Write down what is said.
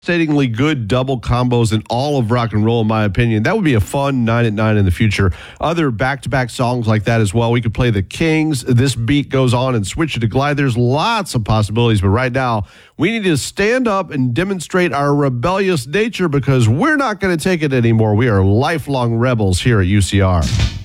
devastatingly good double combos in all of rock and roll, in my opinion. That would be a fun 9 at 9 in the future. Other back-to-back songs like that as well. We could play the Kings. This beat goes on and switch it to Glide. There's lots of possibilities, but right now we need to stand up and demonstrate our rebellious nature because we're not going to take it anymore. We are lifelong rebels here at UCR.